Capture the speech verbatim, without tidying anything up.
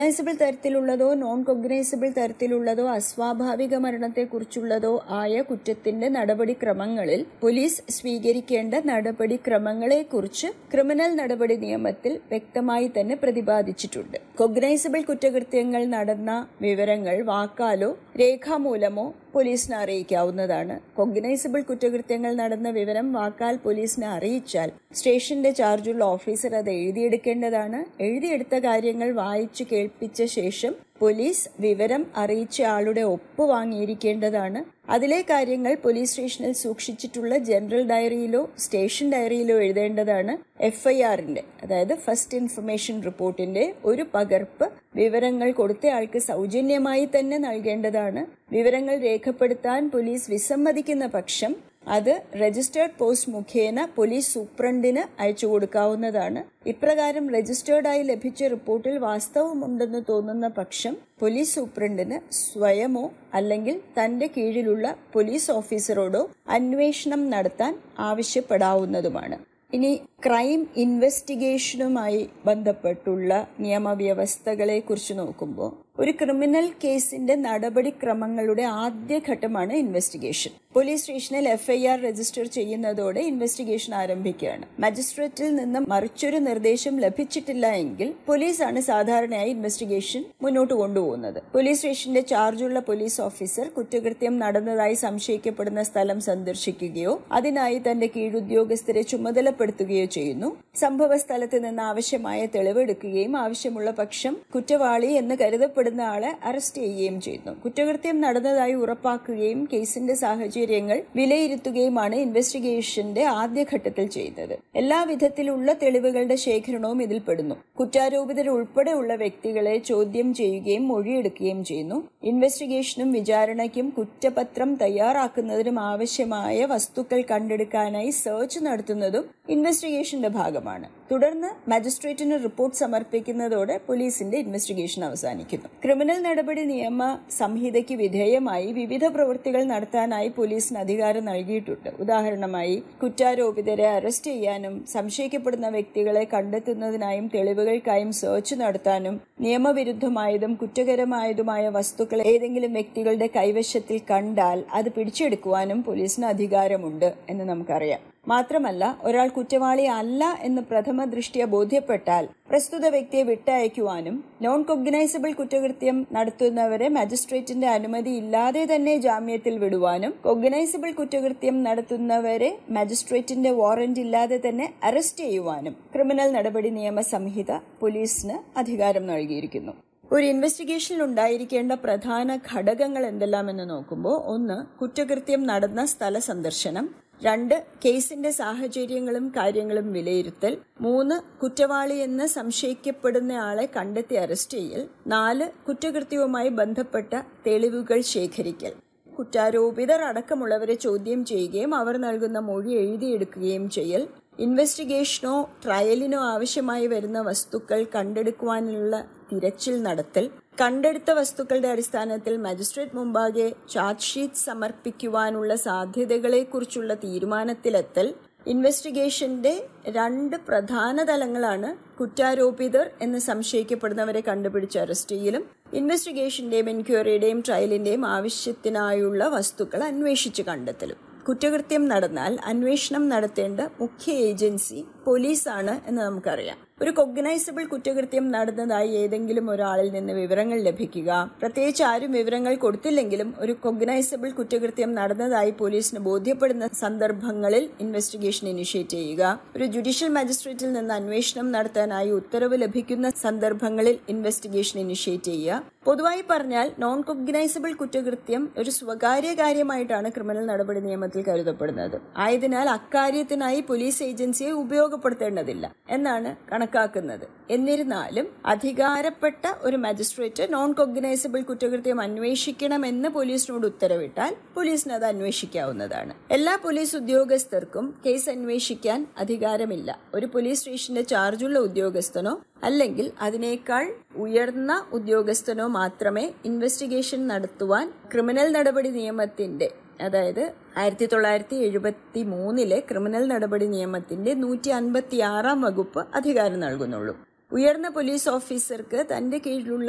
Cognisable തരത്തിലുള്ളതോ non cognisable തരത്തിലുള്ളതോ അസ്വാഭാവിക മരണത്തെക്കുറിച്ചുള്ളതോ ആയ കുറ്റത്തിന്റെ നടപടിക്രമങ്ങളിൽ police സ്വീകരിക്കേണ്ട നടപടിക്രമങ്ങളെക്കുറിച്ച് criminal നടപടി നിയമത്തിൽ വ്യക്തമായി തന്നെ പ്രതിപാദിച്ചിട്ടുണ്ട്. കൊഗ്നൈസബിൾ കുറ്റകൃത്യങ്ങൾ നടന്ന വിവരങ്ങൾ വാക്കാലോ രേഖാമൂലമോ പോലീസിനെ അറിയിക്കാവുന്നതാണ്. കൊഗ്നൈസബിൾ കുറ്റകൃത്യങ്ങൾ നടന്ന വിവരം വാക്കാൽ പോലീസിനെ അറിയിച്ചാൽ സ്റ്റേഷന്റെ ചാർജുള്ള ഓഫീസർ അത് എഴുതിയെടുക്കേണ്ടതാണ്. എഴുതിയെടുത്ത കാര്യങ്ങൾ വായിച്ചു കേൾപ്പിച്ച ശേഷം പോലീസ് വിവരം അറിയിച്ച ആളുടെ ഒപ്പ് വാങ്ങിയിരിക്കേണ്ടതാണ്. അതിലെ കാര്യങ്ങൾ പോലീസ് സ്റ്റേഷനിൽ സൂക്ഷിച്ചിട്ടുള്ള ജനറൽ ഡയറിയിലോ സ്റ്റേഷൻ ഡയറിയിലോ എഴുതേണ്ടതാണ്. എഫ് ഐ ആറിന്റെ അതായത് ഫസ്റ്റ് ഇൻഫർമേഷൻ റിപ്പോർട്ടിന്റെ ഒരു പകർപ്പ് വിവരങ്ങൾ കൊടുത്തയാൾക്ക് സൗജന്യമായി തന്നെ നൽകേണ്ടതാണ്. വിവരങ്ങൾ രേഖപ്പെടുത്താൻ പോലീസ് വിസമ്മതിക്കുന്ന പക്ഷം അത് രജിസ്റ്റേർഡ് പോസ്റ്റ് മുഖേന പോലീസ് സൂപ്രണ്ടിന് അയച്ചു കൊടുക്കാവുന്നതാണ്. ഇപ്രകാരം രജിസ്റ്റേർഡായി ലഭിച്ച റിപ്പോർട്ടിൽ വാസ്തവമുണ്ടെന്ന് തോന്നുന്ന പക്ഷം പോലീസ് സൂപ്രണ്ടിന് സ്വയമോ അല്ലെങ്കിൽ തന്റെ കീഴിലുള്ള പോലീസ് ഓഫീസറോടോ അന്വേഷണം നടത്താൻ ആവശ്യപ്പെടാവുന്നതുമാണ്. ഇനി ക്രൈം ഇൻവെസ്റ്റിഗേഷനുമായി ബന്ധപ്പെട്ടുള്ള നിയമവ്യവസ്ഥകളെ കുറിച്ച് നോക്കുമ്പോൾ ഒരു ക്രിമിനൽ കേസിന്റെ നടപടിക്രമങ്ങളുടെ ആദ്യഘട്ടമാണ് ഇൻവെസ്റ്റിഗേഷൻ. പോലീസ് സ്റ്റേഷനിൽ എഫ് ഐ ആർ രജിസ്റ്റർ ചെയ്യുന്നതോടെ ഇൻവെസ്റ്റിഗേഷൻ ആരംഭിക്കുകയാണ്. മജിസ്ട്രേറ്റിൽ നിന്ന് മറിച്ചൊരു നിർദ്ദേശം ലഭിച്ചിട്ടില്ല എങ്കിൽ പോലീസാണ് സാധാരണയായി ഇൻവെസ്റ്റിഗേഷൻ മുന്നോട്ട് കൊണ്ടുപോകുന്നത്. പോലീസ് സ്റ്റേഷന്റെ ചാർജുള്ള പോലീസ് ഓഫീസർ കുറ്റകൃത്യം നടന്നതായി സംശയിക്കപ്പെടുന്ന സ്ഥലം സന്ദർശിക്കുകയോ അതിനായി തന്റെ കീഴുദ്യോഗസ്ഥരെ ചുമതലപ്പെടുത്തുകയോ ചെയ്യുന്നു. സംഭവ സ്ഥലത്ത് നിന്ന് ആവശ്യമായ തെളിവെടുക്കുകയും ആവശ്യമുള്ള പക്ഷം കുറ്റവാളി എന്ന് കരുതപ്പെടുന്ന ആളെ അറസ്റ്റ് ചെയ്യുകയും ചെയ്യുന്നു. കുറ്റകൃത്യം നടന്നതായി ഉറപ്പാക്കുകയും കേസിന്റെ സാഹചര്യങ്ങൾ വിലയിരുത്തുകയുമാണ് ഇൻവെസ്റ്റിഗേഷന്റെ ആദ്യഘട്ടത്തിൽ ചെയ്യുന്നത്. എല്ലാ വിധത്തിലുള്ള തെളിവുകളുടെ ശേഖരണവും ഇതിൽ പെടുന്നു. കുറ്റാരോപിതർ ഉൾപ്പെടെയുള്ള വ്യക്തികളെ ചോദ്യം ചെയ്യുകയും മൊഴിയെടുക്കുകയും ചെയ്യുന്നു. ഇൻവെസ്റ്റിഗേഷനും വിചാരണയ്ക്കും കുറ്റപത്രം തയ്യാറാക്കുന്നതിനും ആവശ്യമായ വസ്തുക്കൾ കണ്ടെടുക്കാനായി സെർച്ച് നടത്തുന്നതും ഇൻവെസ്റ്റിഗേഷന്റെ ഭാഗമാണ്. തുടർന്ന് മജിസ്ട്രേറ്റിന് റിപ്പോർട്ട് സമർപ്പിക്കുന്നതോടെ പോലീസിന്റെ ഇൻവെസ്റ്റിഗേഷൻ അവസാനിക്കുന്നു. ക്രിമിനൽ നടപടി നിയമ സംഹിതയ്ക്ക് വിധേയമായി വിവിധ പ്രവൃത്തികൾ നടത്താനായി പോലീസിന് അധികാരം നൽകിയിട്ടുണ്ട്. ഉദാഹരണമായി കുറ്റാരോപിതരെ അറസ്റ്റ് ചെയ്യാനും സംശയിക്കപ്പെടുന്ന വ്യക്തികളെ കണ്ടെത്തുന്നതിനായും തെളിവുകൾക്കായും സെർച്ച് നടത്താനും നിയമവിരുദ്ധമായതും കുറ്റകരമായതുമായ വസ്തുക്കൾ ഏതെങ്കിലും വ്യക്തികളുടെ കൈവശത്തിൽ കണ്ടാൽ അത് പിടിച്ചെടുക്കുവാനും പോലീസിന് അധികാരമുണ്ട് എന്ന് നമുക്കറിയാം. മാത്രമല്ല, ഒരാൾ കുറ്റവാളി അല്ല എന്ന് പ്രഥമ ദൃഷ്ട്യാ ബോധ്യപ്പെട്ടാൽ പ്രസ്തുത വ്യക്തിയെ വിട്ടയക്കുവാനും നോൺ കൊഗ്നൈസബിൾ കുറ്റകൃത്യം നടത്തുന്നവരെ മജിസ്ട്രേറ്റിന്റെ അനുമതി ഇല്ലാതെ തന്നെ ജാമ്യത്തിൽ വിടുവാനും കൊഗ്നൈസബിൾ കുറ്റകൃത്യം നടത്തുന്നവരെ മജിസ്ട്രേറ്റിന്റെ വാറന്റ് ഇല്ലാതെ തന്നെ അറസ്റ്റ് ചെയ്യുവാനും ക്രിമിനൽ നടപടി നിയമ സംഹിത പോലീസിന് അധികാരം നൽകിയിരിക്കുന്നു. ഒരു ഇൻവെസ്റ്റിഗേഷനിൽ ഉണ്ടായിരിക്കേണ്ട പ്രധാന ഘടകങ്ങൾ എന്തെല്ലാമെന്ന് നോക്കുമ്പോൾ, ഒന്ന് കുറ്റകൃത്യം നടന്ന സ്ഥല സന്ദർശനം, രണ്ട് കേസിന്റെ സാഹചര്യങ്ങളും കാര്യങ്ങളും വിലയിരുത്തൽ, മൂന്ന് കുറ്റവാളി എന്ന് സംശയിക്കപ്പെടുന്നയാളെ കണ്ടെത്തി അറസ്റ്റ് ചെയ്യൽ, നാല് കുറ്റകൃത്യവുമായി ബന്ധപ്പെട്ട തെളിവുകൾ ശേഖരിക്കൽ, കുറ്റാരോപിതർ അടക്കമുള്ളവരെ ചോദ്യം ചെയ്യുകയും അവർ നൽകുന്ന മൊഴി എഴുതിയെടുക്കുകയും ചെയ്യൽ, ഇൻവെസ്റ്റിഗേഷനോ ട്രയലിനോ ആവശ്യമായി വരുന്ന വസ്തുക്കൾ കണ്ടെടുക്കുവാനുള്ള തിരച്ചിൽ നടത്തൽ, കണ്ടെടുത്ത വസ്തുക്കളുടെ അടിസ്ഥാനത്തിൽ മജിസ്ട്രേറ്റ് മുമ്പാകെ ചാർജ് ഷീറ്റ് സമർപ്പിക്കുവാനുള്ള സാധ്യതകളെക്കുറിച്ചുള്ള തീരുമാനത്തിലെത്തൽ. ഇൻവെസ്റ്റിഗേഷന്റെ രണ്ട് പ്രധാന തലങ്ങളാണ് കുറ്റാരോപിതർ എന്ന് സംശയിക്കപ്പെടുന്നവരെ കണ്ടുപിടിച്ച് അറസ്റ്റ് ചെയ്യലും ഇൻവെസ്റ്റിഗേഷന്റെയും എൻക്വയറിയുടെയും ട്രയലിന്റെയും ആവശ്യത്തിനായുള്ള വസ്തുക്കൾ അന്വേഷിച്ച് കണ്ടെത്തലും. കുറ്റകൃത്യം നടന്നാൽ അന്വേഷണം നടത്തേണ്ട മുഖ്യ ഏജൻസി പോലീസാണ് എന്ന് നമുക്കറിയാം. ഒരു കൊഗ്നൈസബിൾ കുറ്റകൃത്യം നടന്നതായി ഏതെങ്കിലും ഒരാളിൽ നിന്ന് വിവരങ്ങൾ ലഭിക്കുക, പ്രത്യേകിച്ച് ആരും വിവരങ്ങൾ കൊടുത്തില്ലെങ്കിലും ഒരു കൊഗ്നൈസബിൾ കുറ്റകൃത്യം നടന്നതായി പോലീസിന് ബോധ്യപ്പെടുന്ന സന്ദർഭങ്ങളിൽ ഇൻവെസ്റ്റിഗേഷൻ ഇനിഷ്യേറ്റ് ചെയ്യുക, ഒരു ജുഡീഷ്യൽ മജിസ്ട്രേറ്റിൽ നിന്ന് അന്വേഷണം നടത്താനായി ഉത്തരവ് ലഭിക്കുന്ന സന്ദർഭങ്ങളിൽ ഇൻവെസ്റ്റിഗേഷൻ ഇനിഷ്യേറ്റ് ചെയ്യുക. പൊതുവായി പറഞ്ഞാൽ നോൺ കൊഗ്നൈസബിൾ കുറ്റകൃത്യം ഒരു സ്വകാര്യ കാര്യമായിട്ടാണ് ക്രിമിനൽ നടപടി നിയമത്തിൽ കരുതപ്പെടുന്നത്. ആയതിനാൽ അക്കാര്യത്തിനായി പോലീസ് ഏജൻസിയെ ഉപയോഗപ്പെടുത്തേണ്ടതില്ല എന്നാണ് കണക്കാക്കുന്നത്. എന്നിരുന്നാലും അധികാരപ്പെട്ട ഒരു മജിസ്ട്രേറ്റ് നോൺ കൊഗ്നൈസബിൾ കുറ്റകൃത്യം അന്വേഷിക്കണമെന്ന് പോലീസിനോട് ഉത്തരവിട്ടാൽ പോലീസിന് അത് അന്വേഷിക്കാവുന്നതാണ്. എല്ലാ പോലീസ് ഉദ്യോഗസ്ഥർക്കും കേസ് അന്വേഷിക്കാൻ അധികാരമില്ല. ഒരു പോലീസ് സ്റ്റേഷന്റെ ചാർജുള്ള ഉദ്യോഗസ്ഥനോ അല്ലെങ്കിൽ അതിനേക്കാൾ ഉയർന്ന ഉദ്യോഗസ്ഥനോ മാത്രമേ ഇൻവെസ്റ്റിഗേഷൻ നടത്തുവാൻ ക്രിമിനൽ നടപടി നിയമത്തിന്റെ അതായത് ആയിരത്തി തൊള്ളായിരത്തി എഴുപത്തി മൂന്നിലെ ക്രിമിനൽ നടപടി നിയമത്തിന്റെ നൂറ്റി അൻപത്തി ആറാം വകുപ്പ് അധികാരം നൽകുന്നുള്ളൂ. ഉയർന്ന പോലീസ് ഓഫീസർക്ക് തന്റെ കീഴിലുള്ള